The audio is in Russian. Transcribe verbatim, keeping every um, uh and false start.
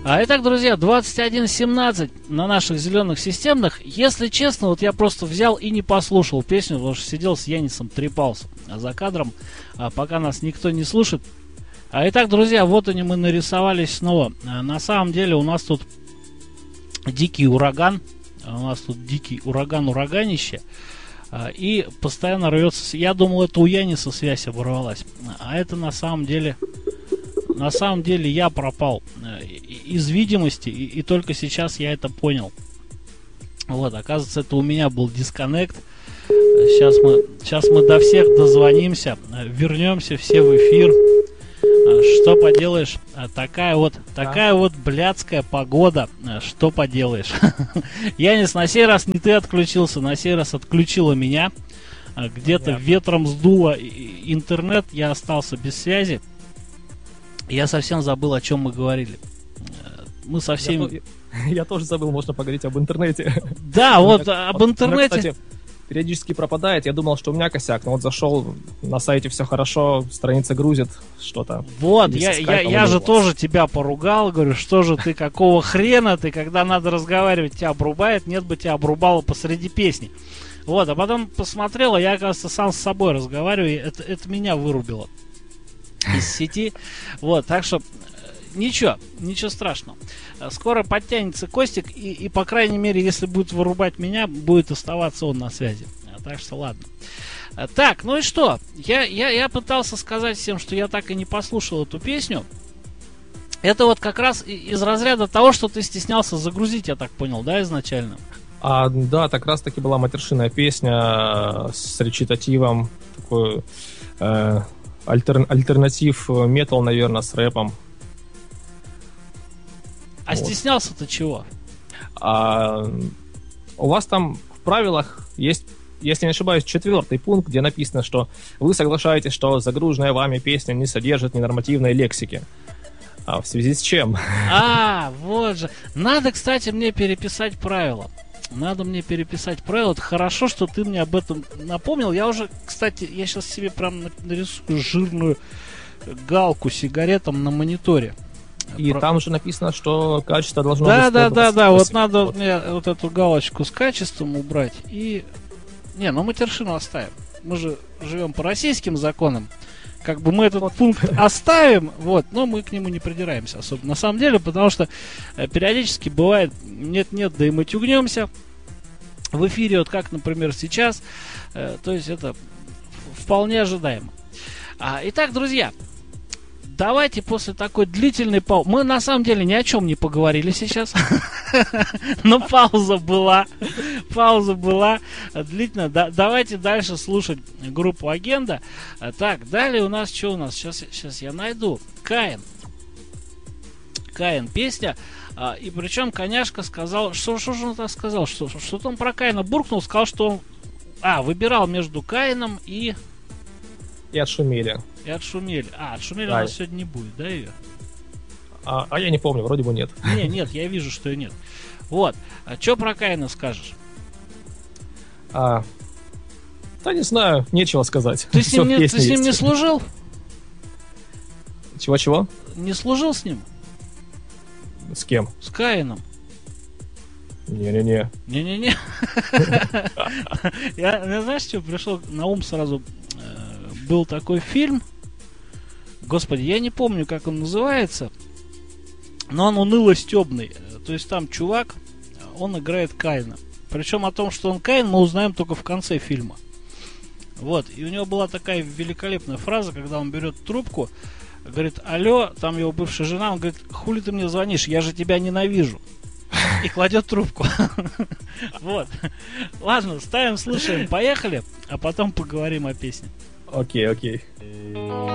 А, итак, друзья, двадцать один семнадцать на наших зеленых системных. Если честно, вот я просто взял и не послушал песню, потому что сидел с Янисом, трепался за кадром, а, пока нас никто не слушает. А, итак, друзья, вот они, мы нарисовались снова. А, на самом деле у нас тут дикий ураган. У нас тут дикий ураган-ураганище. А, и постоянно рвется. Я думал, это у Яниса связь оборвалась. А это на самом деле... На самом деле я пропал из видимости, и, и только сейчас я это понял. Вот, оказывается, это у меня был дисконнект. Сейчас мы, сейчас мы до всех дозвонимся, вернемся все в эфир. Что поделаешь? Такая вот, такая вот блядская погода. Что поделаешь? Янис, на сей раз не ты отключился, на сей раз отключила меня. Где-то ветром сдуло интернет, я остался без связи. Я совсем забыл, о чем мы говорили. Мы со всеми... Я, я тоже забыл, можно поговорить об интернете. Да, вот об интернете. Кстати, периодически пропадает. Я думал, что у меня косяк, но вот зашел на сайте, все хорошо, страница грузит что-то. Вот, я, я, я же тоже тебя поругал, говорю, что же ты, какого хрена ты, когда надо разговаривать, тебя обрубает, нет бы тебя обрубало посреди песни. Вот, а потом посмотрел, я, оказывается, сам с собой разговариваю, и это, это меня вырубило из сети. Вот, так что ничего, ничего страшного. Скоро подтянется Костик, и, и по крайней мере, если будет вырубать меня, будет оставаться он на связи. Так что ладно. Так, ну и что? Я, я, я пытался сказать всем, что я так и не послушал эту песню. Это вот как раз из разряда того, что ты стеснялся загрузить, я так понял, да, изначально? А, да, так раз таки была матершинная песня с речитативом, такой... Э- Альтер, альтернатив метал, наверное, с рэпом. А вот. Стеснялся-то чего? А, у вас там в правилах есть, если не ошибаюсь, четвертый пункт, где написано, что вы соглашаетесь, что загруженная вами песня не содержит ненормативной лексики. А в связи с чем? А, вот же. Надо, кстати, мне переписать правила. Надо мне переписать правила. Это хорошо, что ты мне об этом напомнил. Я уже, кстати, я сейчас себе прям нарисую жирную галку сигаретам на мониторе. И Про... там же написано, что качество должно да, быть... Да, да, да, да. Вот надо вот. мне вот эту галочку с качеством убрать. И... Не, ну матершину оставим. Мы же живем по российским законам. Как бы мы этот вот. пункт оставим, вот, но мы к нему не придираемся особо. На самом деле, потому что э, периодически бывает нет-нет, да и мы тюгнемся в эфире, вот как, например, сейчас. Э, то есть это вполне ожидаемо. А, итак, друзья, давайте после такой длительной паузы... Мы на самом деле ни о чем не поговорили сейчас. Но пауза была. Пауза была длительная. Давайте дальше слушать группу Агенда. Так, далее у нас что у нас? Сейчас, сейчас я найду. Каин. Каин песня. И причем Коняшка сказал... Что, что же он так сказал? Что, что-то он про Каина буркнул. Сказал, что он... А, выбирал между Каином и... И отшумели. И отшумели. А, отшумели да. У нас сегодня не будет, да, ее? А, а я не помню, вроде бы нет. Не, нет, я вижу, что и нет. Вот. А что про Каина скажешь? А, да не знаю, нечего сказать. Ты с ним, не, ты с ним не служил? Чего-чего? Не служил с ним? С кем? С Каином. Не-не-не. Не-не-не. Я, знаешь, что пришел на ум сразу? Был такой фильм. Господи, я не помню, как он называется. Но он уныло-стебный. То есть там чувак, он играет Каина. Причем о том, что он Каин, мы узнаем только в конце фильма. Вот. И у него была такая великолепная фраза, когда он берет трубку, говорит: алло, там его бывшая жена, он говорит: хули ты мне звонишь, я же тебя ненавижу. И кладет трубку. Вот. Ладно, ставим, слушаем, поехали, а потом поговорим о песне. Окей, окей.